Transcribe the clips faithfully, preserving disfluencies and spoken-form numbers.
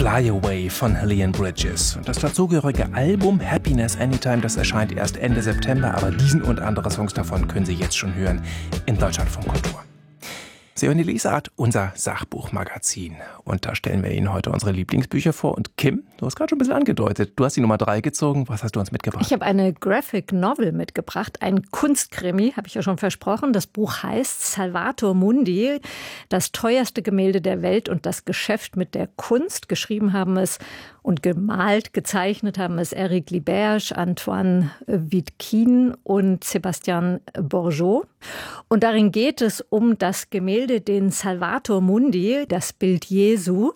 Fly Away von Leon Bridges. Und das dazugehörige Album Happiness Anytime, das erscheint erst Ende September, aber diesen und andere Songs davon können Sie jetzt schon hören in Deutschlandfunk Kultur. Sie hören die Lesart, unser Sachbuchmagazin. Und da stellen wir Ihnen heute unsere Lieblingsbücher vor. Und Kim, du hast gerade schon ein bisschen angedeutet, du hast die Nummer drei gezogen. Was hast du uns mitgebracht? Ich habe eine Graphic Novel mitgebracht, ein Kunstkrimi, habe ich ja schon versprochen. Das Buch heißt Salvator Mundi, das teuerste Gemälde der Welt und das Geschäft mit der Kunst. Geschrieben haben es und gemalt, gezeichnet haben es Eric Liberge, Antoine Wittkin und Sébastien Bourgeot. Und darin geht es um das Gemälde, den Salvator Mundi, das Bild Jesu,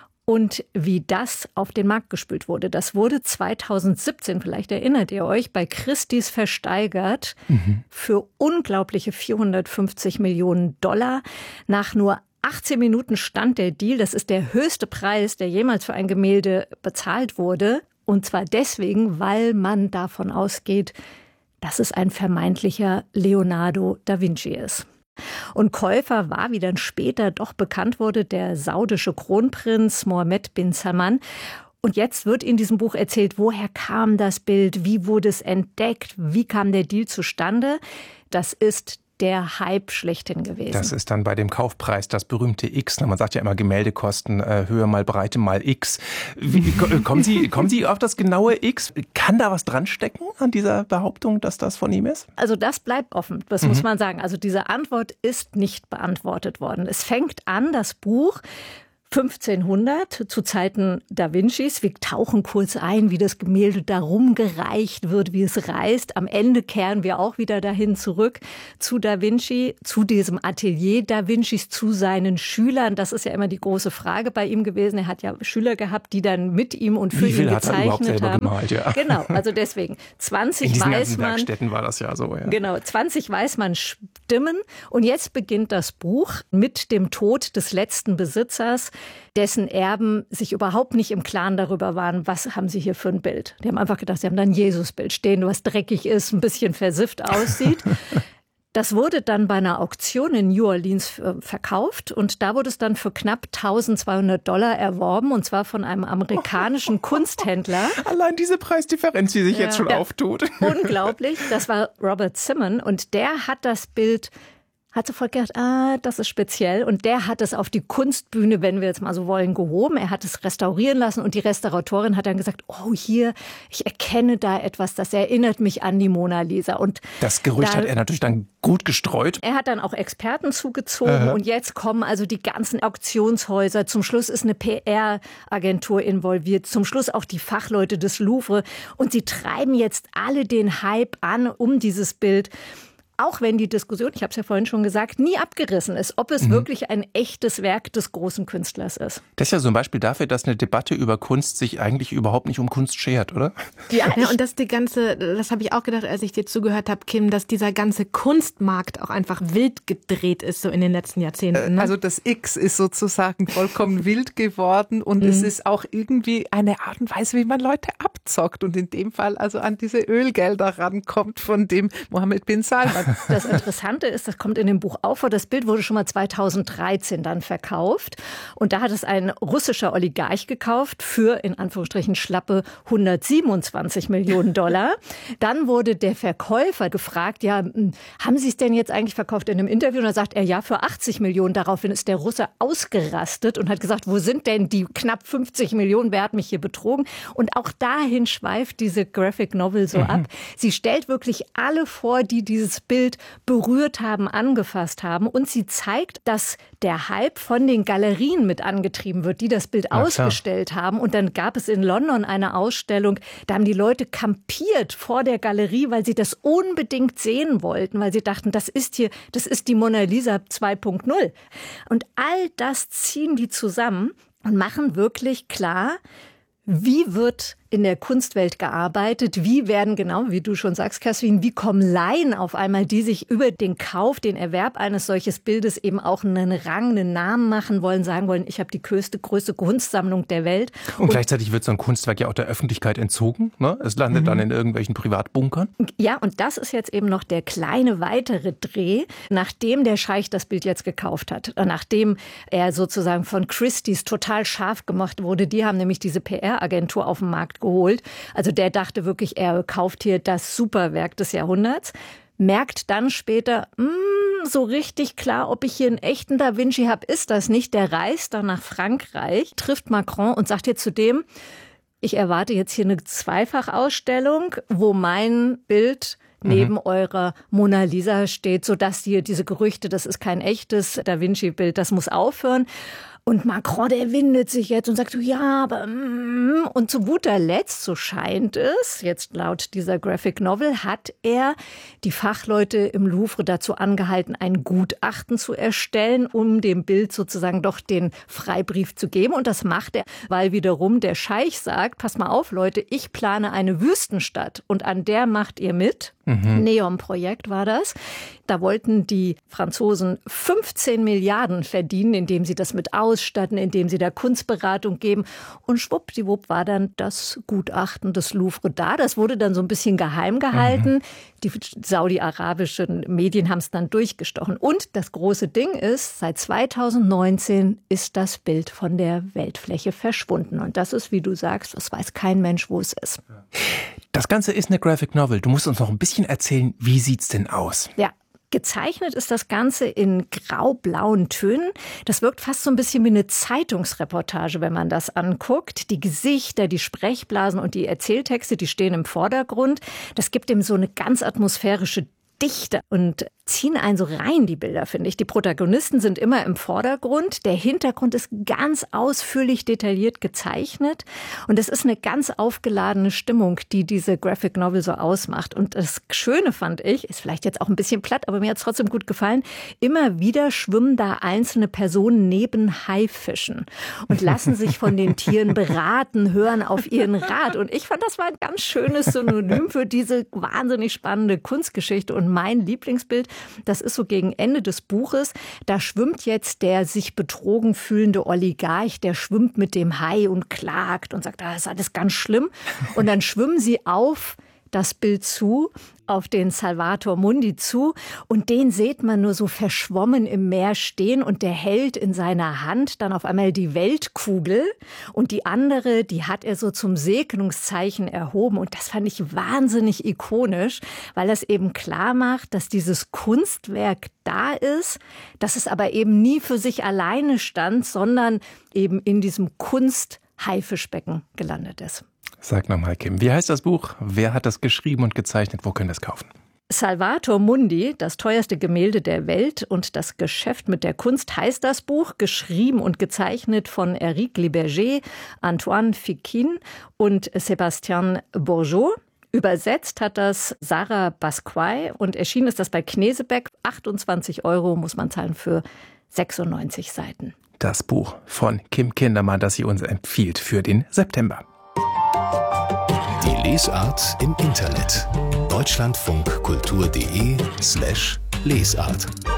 und wie das auf den Markt gespült wurde. Das wurde zweitausendsiebzehn, vielleicht erinnert ihr euch, bei Christie's versteigert mhm. für unglaubliche vierhundertfünfzig Millionen Dollar. Nach nur achtzehn Minuten stand der Deal. Das ist der höchste Preis, der jemals für ein Gemälde bezahlt wurde. Und zwar deswegen, weil man davon ausgeht, dass es ein vermeintlicher Leonardo da Vinci ist. Und Käufer war, wie dann später doch bekannt wurde, der saudische Kronprinz Mohammed bin Salman. Und jetzt wird in diesem Buch erzählt, woher kam das Bild, wie wurde es entdeckt, wie kam der Deal zustande. Das ist der Hype schlechthin gewesen. Das ist dann bei dem Kaufpreis das berühmte X. Man sagt ja immer, Gemälde kosten äh, Höhe mal Breite mal X. Wie, wie, kommen Sie, kommen Sie auf das genaue X? Kann da was dran stecken an dieser Behauptung, dass das von ihm ist? Also das bleibt offen, das mhm. muss man sagen. Also diese Antwort ist nicht beantwortet worden. Es fängt an, das Buch fünfzehnhundert, zu Zeiten Da Vincis. Wir tauchen kurz ein, wie das Gemälde darum gereicht wird, wie es reist. Am Ende kehren wir auch wieder dahin zurück zu Da Vinci, zu diesem Atelier Da Vincis, zu seinen Schülern. Das ist ja immer die große Frage bei ihm gewesen. Er hat ja Schüler gehabt, die dann mit ihm und für ihn gezeichnet haben. Wie viel hat er überhaupt selber gemalt, ja. Genau, also deswegen. zwanzig In diesen weiß ganzen man. Werkstätten war das ja so, ja. Genau, zwanzig weiß man Stimmen. Und jetzt beginnt das Buch mit dem Tod des letzten Besitzers, dessen Erben sich überhaupt nicht im Klaren darüber waren, was haben sie hier für ein Bild. Die haben einfach gedacht, sie haben da ein Jesusbild stehen, was dreckig ist, ein bisschen versifft aussieht. Das wurde dann bei einer Auktion in New Orleans verkauft und da wurde es dann für knapp eintausendzweihundert Dollar erworben und zwar von einem amerikanischen Kunsthändler. Allein diese Preisdifferenz, die sich ja, jetzt schon ja, auftut. Unglaublich. Das war Robert Simon und der hat das Bild hat sofort gedacht, ah, das ist speziell. Und der hat es auf die Kunstbühne, wenn wir jetzt mal so wollen, gehoben. Er hat es restaurieren lassen und die Restauratorin hat dann gesagt, oh, hier, ich erkenne da etwas, das erinnert mich an die Mona Lisa. Und das Gerücht da, hat er natürlich dann gut gestreut. Er hat dann auch Experten zugezogen äh. und jetzt kommen also die ganzen Auktionshäuser. Zum Schluss ist eine P R-Agentur involviert, zum Schluss auch die Fachleute des Louvre. Und sie treiben jetzt alle den Hype an um dieses Bild. Auch wenn die Diskussion, ich habe es ja vorhin schon gesagt, nie abgerissen ist, ob es mhm. wirklich ein echtes Werk des großen Künstlers ist. Das ist ja so ein Beispiel dafür, dass eine Debatte über Kunst sich eigentlich überhaupt nicht um Kunst schert, oder? Ja, ja und dass die ganze, das habe ich auch gedacht, als ich dir zugehört habe, Kim, dass dieser ganze Kunstmarkt auch einfach wild gedreht ist, so in den letzten Jahrzehnten. Ne? Also das X ist sozusagen vollkommen wild geworden und mhm. es ist auch irgendwie eine Art und Weise, wie man Leute abzockt und in dem Fall also an diese Ölgelder rankommt, von dem Mohammed bin Salman. Das Interessante ist, das kommt in dem Buch auch vor, das Bild wurde schon mal zweitausenddreizehn dann verkauft und da hat es ein russischer Oligarch gekauft für, in Anführungsstrichen, schlappe hundertsiebenundzwanzig Millionen Dollar. Dann wurde der Verkäufer gefragt, ja, haben Sie es denn jetzt eigentlich verkauft in einem Interview? Und da sagt er, ja, für achtzig Millionen. Daraufhin ist der Russe ausgerastet und hat gesagt, wo sind denn die knapp fünfzig Millionen? Wer hat mich hier betrogen? Und auch dahin schweift diese Graphic Novel so mhm. ab. Sie stellt wirklich alle vor, die dieses Bild berührt haben, angefasst haben. Und sie zeigt, dass der Hype von den Galerien mit angetrieben wird, die das Bild ja, ausgestellt klar. haben. Und dann gab es in London eine Ausstellung, da haben die Leute kampiert vor der Galerie, weil sie das unbedingt sehen wollten, weil sie dachten, das ist hier, das ist die Mona Lisa zwei Punkt null. Und all das ziehen die zusammen und machen wirklich klar, wie wird in der Kunstwelt gearbeitet. Wie werden genau, wie du schon sagst, Kerstin, wie kommen Laien auf einmal, die sich über den Kauf, den Erwerb eines solches Bildes eben auch einen Rang, einen Namen machen wollen, sagen wollen, ich habe die größte, größte Kunstsammlung der Welt. Und, und gleichzeitig wird so ein Kunstwerk ja auch der Öffentlichkeit entzogen. Ne? Es landet mhm. dann in irgendwelchen Privatbunkern. Ja, und das ist jetzt eben noch der kleine weitere Dreh, nachdem der Scheich das Bild jetzt gekauft hat, nachdem er sozusagen von Christie's total scharf gemacht wurde. Die haben nämlich diese P R-Agentur auf den Markt geholt. Also der dachte wirklich, er kauft hier das Superwerk des Jahrhunderts. Merkt dann später, mh, so richtig klar, ob ich hier einen echten Da Vinci habe, ist das nicht. Der reist dann nach Frankreich, trifft Macron und sagt jetzt zu dem, ich erwarte jetzt hier eine Zweifachausstellung, wo mein Bild neben mhm. eurer Mona Lisa steht, sodass hier diese Gerüchte, das ist kein echtes Da Vinci-Bild, das muss aufhören. Und Macron, der windet sich jetzt und sagt so, ja, aber mm. Und zu guter Letzt, so scheint es, jetzt laut dieser Graphic Novel, hat er die Fachleute im Louvre dazu angehalten, ein Gutachten zu erstellen, um dem Bild sozusagen doch den Freibrief zu geben. Und das macht er, weil wiederum der Scheich sagt, pass mal auf, Leute, ich plane eine Wüstenstadt und an der macht ihr mit. Mhm. Neom-Projekt war das. Da wollten die Franzosen fünfzehn Milliarden verdienen, indem sie das mit ausstatten, indem sie da Kunstberatung geben. Und schwuppdiwupp war dann das Gutachten des Louvre da. Das wurde dann so ein bisschen geheim gehalten. Mhm. Die saudi-arabischen Medien haben es dann durchgestochen. Und das große Ding ist, seit zweitausendneunzehn ist das Bild von der Weltfläche verschwunden. Und das ist, wie du sagst, das weiß kein Mensch, wo es ist. Das Ganze ist eine Graphic Novel. Du musst uns noch ein bisschen erzählen, wie sieht's denn aus? Ja. Gezeichnet ist das Ganze in grau-blauen Tönen. Das wirkt fast so ein bisschen wie eine Zeitungsreportage, wenn man das anguckt. Die Gesichter, die Sprechblasen und die Erzähltexte, die stehen im Vordergrund. Das gibt ihm so eine ganz atmosphärische Dichte und ziehen einen so rein, die Bilder, finde ich. Die Protagonisten sind immer im Vordergrund. Der Hintergrund ist ganz ausführlich detailliert gezeichnet. Und es ist eine ganz aufgeladene Stimmung, die diese Graphic Novel so ausmacht. Und das Schöne fand ich, ist vielleicht jetzt auch ein bisschen platt, aber mir hat es trotzdem gut gefallen, immer wieder schwimmen da einzelne Personen neben Haifischen und lassen sich von den Tieren beraten, hören auf ihren Rat. Und ich fand, das war ein ganz schönes Synonym für diese wahnsinnig spannende Kunstgeschichte. Und mein Lieblingsbild, das ist so gegen Ende des Buches, da schwimmt jetzt der sich betrogen fühlende Oligarch, der schwimmt mit dem Hai und klagt und sagt, das ist alles ganz schlimm. Und dann schwimmen sie auf das Bild zu, auf den Salvator Mundi zu und den sieht man nur so verschwommen im Meer stehen und der hält in seiner Hand dann auf einmal die Weltkugel und die andere, die hat er so zum Segnungszeichen erhoben und das fand ich wahnsinnig ikonisch, weil das eben klar macht, dass dieses Kunstwerk da ist, dass es aber eben nie für sich alleine stand, sondern eben in diesem Kunst-Haifischbecken gelandet ist. Sag nochmal, Kim, wie heißt das Buch? Wer hat das geschrieben und gezeichnet? Wo können wir es kaufen? Salvator Mundi, das teuerste Gemälde der Welt und das Geschäft mit der Kunst, heißt das Buch, geschrieben und gezeichnet von Eric Liberger, Antoine Fikin und Sébastien Bourgeot. Übersetzt hat das Sarah Basquay und erschienen ist das bei Knesebeck. achtundzwanzig Euro muss man zahlen für sechsundneunzig Seiten. Das Buch von Kim Kindermann, das sie uns empfiehlt für den September. Die Lesart im Internet. deutschlandfunkkultur.de slash Lesart.